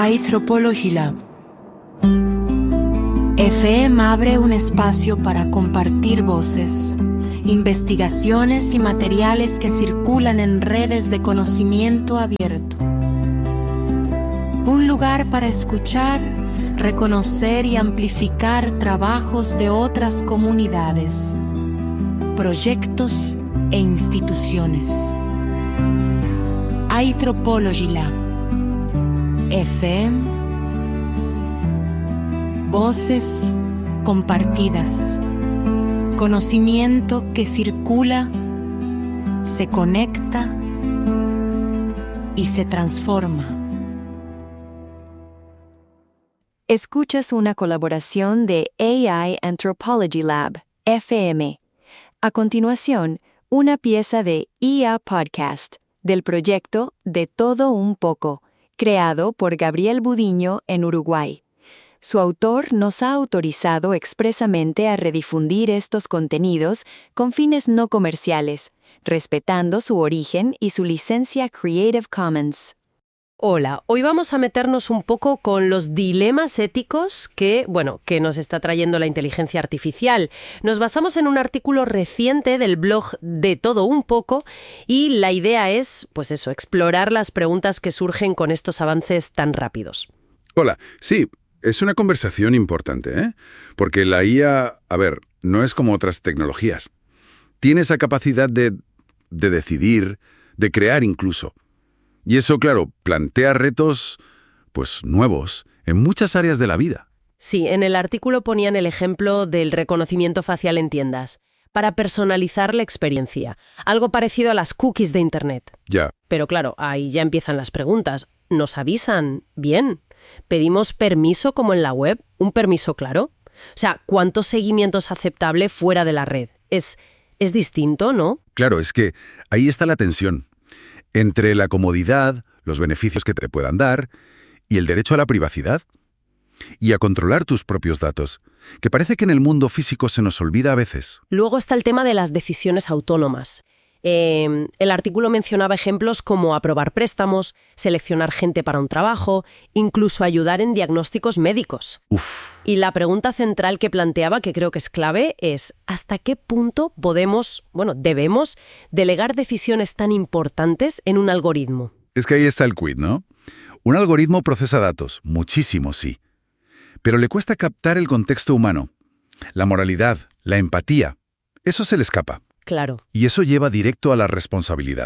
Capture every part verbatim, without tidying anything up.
Anthropology Lab. F E M abre un espacio para compartir voces, investigaciones y materiales que circulan en redes de conocimiento abierto. Un lugar para escuchar, reconocer y amplificar trabajos de otras comunidades, proyectos e instituciones. Anthropology Lab. F E M. Voces compartidas. Conocimiento que circula, se conecta y se transforma. Escuchas una colaboración de A I Anthropology Lab, F E M. A continuación, una pieza de I A Podcast, del proyecto De Todo Un Poco, creado por Gabriel Budiño en Uruguay. Su autor nos ha autorizado expresamente a redifundir estos contenidos con fines no comerciales, respetando su origen y su licencia Creative Commons. Hola, hoy vamos a meternos un poco con los dilemas éticos que, bueno, que nos está trayendo la inteligencia artificial. Nos basamos en un artículo reciente del blog De Todo Un Poco y la idea es, pues eso, explorar las preguntas que surgen con estos avances tan rápidos. Hola, sí, es una conversación importante, ¿eh? Porque la I A, a ver, no es como otras tecnologías. Tiene esa capacidad de, de decidir, de crear incluso. Y eso, claro, plantea retos, pues, nuevos en muchas áreas de la vida. Sí, en el artículo ponían el ejemplo del reconocimiento facial en tiendas, para personalizar la experiencia, algo parecido a las cookies de Internet. Ya. Pero claro, ahí ya empiezan las preguntas. ¿Nos avisan? Bien. ¿Pedimos permiso como en la web? ¿Un permiso claro? O sea, ¿cuánto seguimiento es aceptable fuera de la red? Es, es distinto, ¿no? Claro, es que ahí está la tensión. Entre la comodidad, los beneficios que te puedan dar, y el derecho a la privacidad. Y a controlar tus propios datos, que parece que en el mundo físico se nos olvida a veces. Luego está el tema de las decisiones autónomas. Eh, el artículo mencionaba ejemplos como aprobar préstamos, seleccionar gente para un trabajo, incluso ayudar en diagnósticos médicos. Uf. Y la pregunta central que planteaba, que creo que es clave, es ¿hasta qué punto podemos, bueno, debemos delegar decisiones tan importantes en un algoritmo? Es que ahí está el quid, ¿no? Un algoritmo procesa datos, muchísimo sí. Pero le cuesta captar el contexto humano, la moralidad, la empatía. Eso se le escapa. Claro. Y eso lleva directo a la responsabilidad.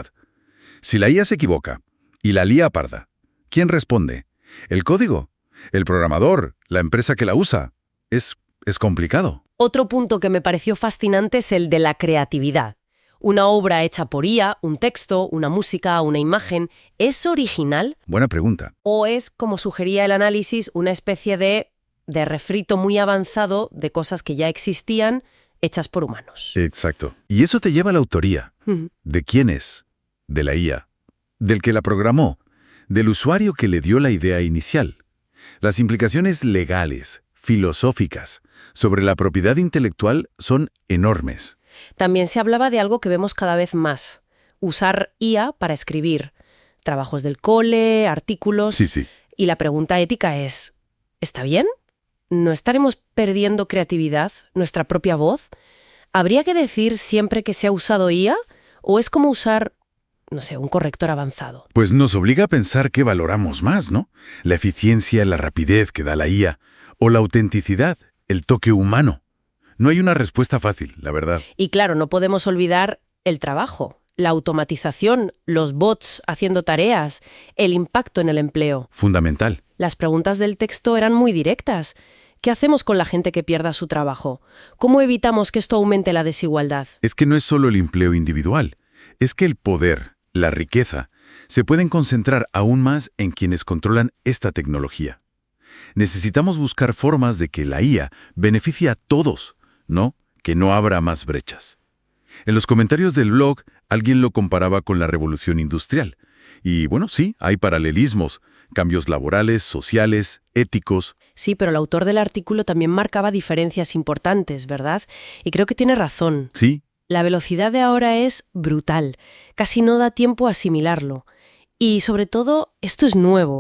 Si la I A se equivoca y la lía parda, ¿quién responde? ¿El código? ¿El programador? ¿La empresa que la usa? Es, es complicado. Otro punto que me pareció fascinante es el de la creatividad. Una obra hecha por I A, un texto, una música, una imagen, ¿es original? Buena pregunta. ¿O es, como sugería el análisis, una especie de, de refrito muy avanzado de cosas que ya existían, hechas por humanos? Exacto. Y eso te lleva a la autoría. Uh-huh. ¿De quién es? De la I A. Del que la programó. Del usuario que le dio la idea inicial. Las implicaciones legales, filosóficas, sobre la propiedad intelectual son enormes. También se hablaba de algo que vemos cada vez más. Usar I A para escribir. Trabajos del cole, artículos. Sí, sí. Y la pregunta ética es, ¿está bien? ¿No estaremos perdiendo creatividad, nuestra propia voz? ¿Habría que decir siempre que se ha usado I A? ¿O es como usar, no sé, un corrector avanzado? Pues nos obliga a pensar qué valoramos más, ¿no? La eficiencia, la rapidez que da la I A, o la autenticidad, el toque humano. No hay una respuesta fácil, la verdad. Y claro, no podemos olvidar el trabajo, la automatización, los bots haciendo tareas, el impacto en el empleo. Fundamental. Las preguntas del texto eran muy directas. ¿Qué hacemos con la gente que pierda su trabajo? ¿Cómo evitamos que esto aumente la desigualdad? Es que no es solo el empleo individual, es que el poder, la riqueza, se pueden concentrar aún más en quienes controlan esta tecnología. Necesitamos buscar formas de que la I A beneficie a todos, ¿no? Que no abra más brechas. En los comentarios del blog, alguien lo comparaba con la revolución industrial. Y bueno, sí, hay paralelismos, cambios laborales, sociales, éticos. Sí, pero el autor del artículo también marcaba diferencias importantes, ¿verdad? Y creo que tiene razón. Sí. La velocidad de ahora es brutal. Casi no da tiempo a asimilarlo. Y sobre todo, esto es nuevo.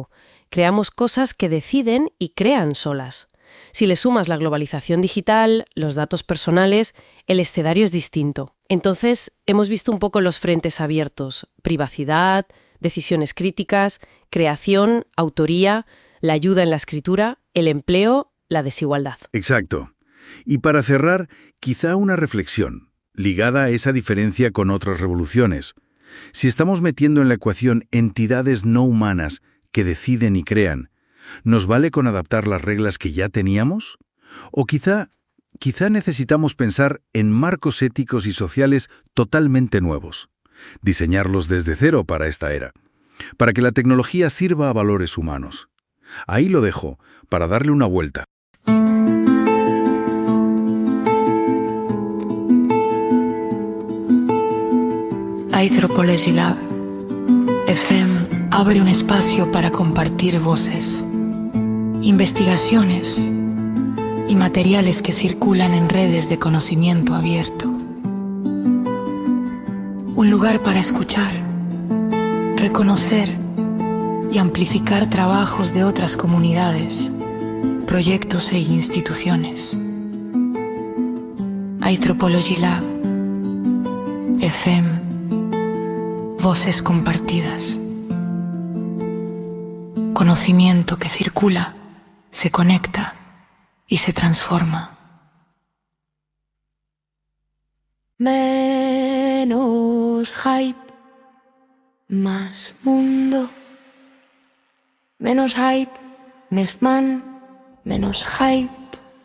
creamos cosas que deciden y crean solas. Si le sumas la globalización digital, los datos personales, el escenario es distinto. Entonces, hemos visto un poco los frentes abiertos: privacidad, decisiones críticas, creación, autoría, la ayuda en la escritura, el empleo, la desigualdad. Exacto. Y para cerrar, quizá una reflexión, ligada a esa diferencia con otras revoluciones. Si estamos metiendo en la ecuación entidades no humanas que deciden y crean, ¿nos vale con adaptar las reglas que ya teníamos? O quizá, quizá necesitamos pensar en marcos éticos y sociales totalmente nuevos, diseñarlos desde cero para esta era, para que la tecnología sirva a valores humanos. Ahí lo dejo, para darle una vuelta. Anthropology Lab F M abre un espacio para compartir voces, investigaciones y materiales que circulan en redes de conocimiento abierto. Un lugar para escuchar, reconocer y amplificar trabajos de otras comunidades, proyectos e instituciones. Anthropology Lab F M. Voces compartidas. Conocimiento que circula, se conecta y se transforma. Menos hype, más mundo. Menos hype, més man, menos hype,